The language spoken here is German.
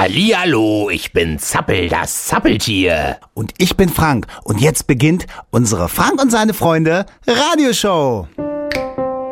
Hallihallo, ich bin Zappel, das Zappeltier. Und ich bin Frank. Und jetzt beginnt unsere Frank und seine Freunde Radioshow.